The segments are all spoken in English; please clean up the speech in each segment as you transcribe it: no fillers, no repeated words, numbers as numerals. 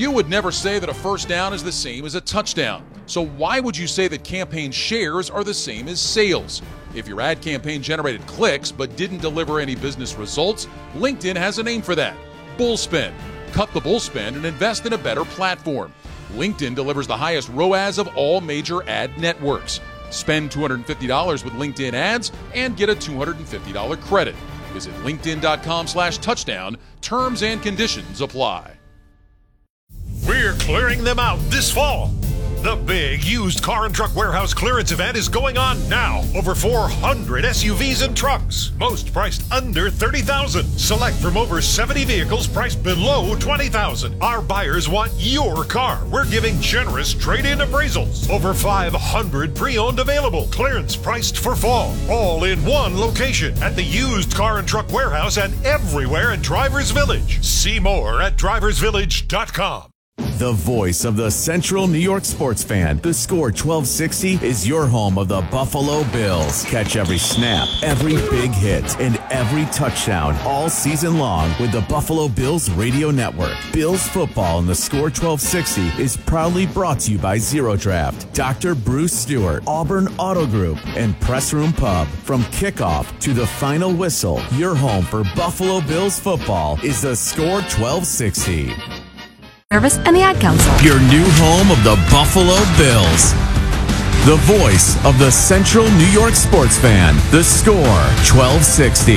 You would never say that a first down is the same as a touchdown. So why would you say that campaign shares are the same as sales? If your ad campaign generated clicks but didn't deliver any business results, LinkedIn has a name for that: bullspend. Cut the bullspend and invest in a better platform. LinkedIn delivers the highest ROAS of all major ad networks. Spend $250 with LinkedIn ads and get a $250 credit. Visit linkedin.com/touchdown. Terms and conditions apply. We're clearing them out this fall. The big used car and truck warehouse clearance event is going on now. Over 400 SUVs and trucks, most priced under $30,000. Select from over 70 vehicles priced below $20,000. Our buyers want your car. We're giving generous trade-in appraisals. Over 500 pre-owned available. Clearance priced for fall. All in one location at the used car and truck warehouse and everywhere in Drivers Village. See more at driversvillage.com. The voice of the Central New York sports fan. The Score 1260 is your home of the Buffalo Bills. Catch every snap, every big hit, and every touchdown all season long with the Buffalo Bills radio network. Bills football in the Score 1260 is proudly brought to you by Zero Draft, Dr. Bruce Stewart, Auburn Auto Group, and Press Room Pub. From kickoff to the final whistle, your home for Buffalo Bills football is the Score 1260. Service and the Ad Council. Your new home of the Buffalo Bills. The voice of the Central New York sports fan. The Score 1260.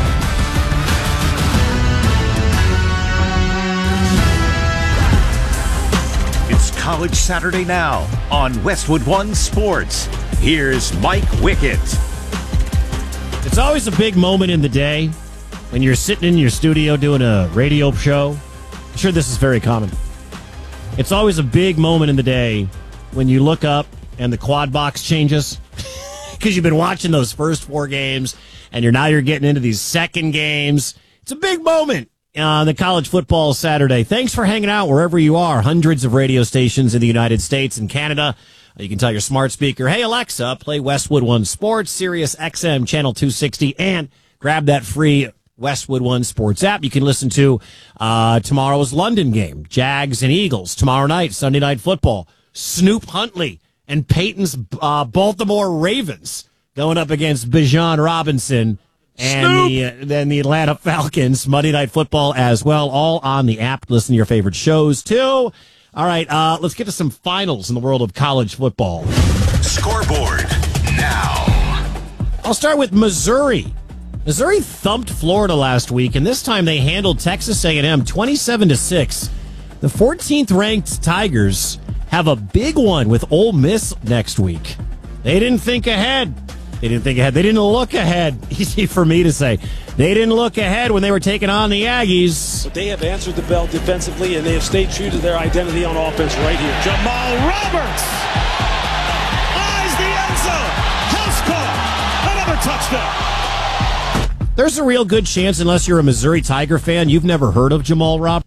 It's College Saturday now on Westwood One Sports. Here's Mike Wickett. It's always a big moment in the day when you're sitting in your studio doing a radio show. I'm sure this is very common. It's always a big moment in the day when you look up and the quad box changes because you've been watching those first four games and you're getting into these second games. It's a big moment on the college football Saturday. Thanks for hanging out wherever you are. Hundreds of radio stations in the United States and Canada. You can tell your smart speaker, hey, Alexa, play Westwood One Sports, Sirius XM, Channel 260, and grab that free Westwood One Sports app. You can listen to tomorrow's London game, Jags and Eagles. Tomorrow night, Sunday Night Football, Snoop Huntley and Peyton's Baltimore Ravens going up against Bijan Robinson and then the Atlanta Falcons. Monday Night Football as well, all on the app. Listen to your favorite shows, too. All right, let's get to some finals in the world of college football. Scoreboard now. I'll start with Missouri. Missouri thumped Florida last week, and this time they handled Texas A&M 27-6. The 14th-ranked Tigers have a big one with Ole Miss next week. They didn't think ahead. They didn't look ahead. Easy for me to say. They didn't look ahead when they were taking on the Aggies. But they have answered the bell defensively, and they have stayed true to their identity on offense right here. Jamal Roberts eyes the end zone. House call. Another touchdown. There's a real good chance, unless you're a Missouri Tiger fan, you've never heard of Jamal Roberts.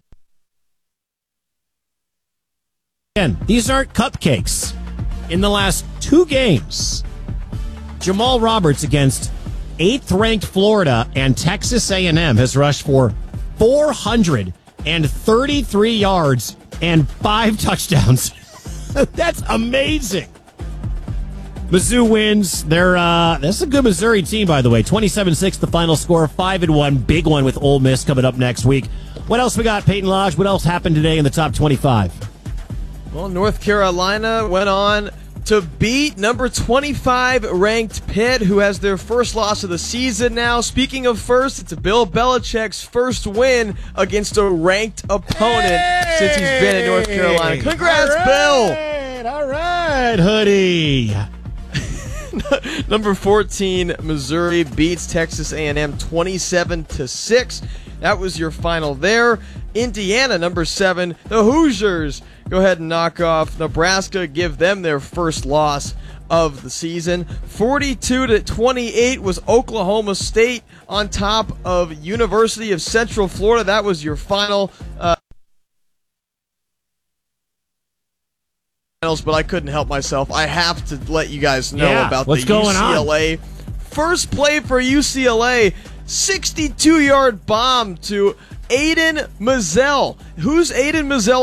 Again, these aren't cupcakes. In the last two games, Jamal Roberts against 8th-ranked Florida and Texas A&M has rushed for 433 yards and 5 touchdowns. That's amazing. Mizzou wins. That's a good Missouri team, by the way. 27-6, the final score. 5-1, big one with Ole Miss coming up next week. What else we got, Peyton Lodge? What else happened today in the top 25? Well, North Carolina went on to beat number 25 ranked Pitt, who has their first loss of the season now. Speaking of first, it's Bill Belichick's first win against a ranked opponent since he's been in North Carolina. Congrats, Bill! All right, Hoodie. Number 14, Missouri beats Texas A&M 27-6. That was your final there. Indiana, number 7, the Hoosiers go ahead and knock off Nebraska, give them their first loss of the season. 42-28 was Oklahoma State on top of University of Central Florida. That was your final. But I couldn't help myself. I have to let you guys know about what's the going UCLA. First play for UCLA, 62-yard bomb to Aiden Mazzell. Who's Aiden Mazzell?